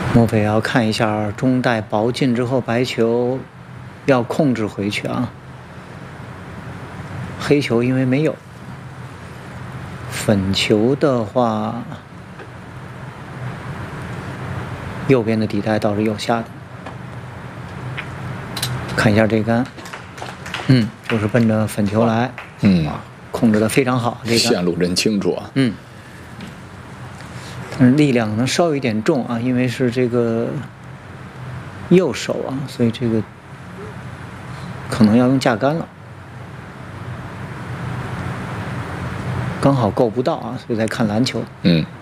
莫非要看一下中带薄进之后白球要控制回去啊？黑球因为没有，粉球的话，右边的底带倒是有下的。看一下这杆，就是奔着粉球来，控制的非常好，这个线路真清楚啊， 但是力量能稍有一点重啊，因为是这个右手啊，所以这个可能要用架杆了，刚好够不到啊，所以在看篮球。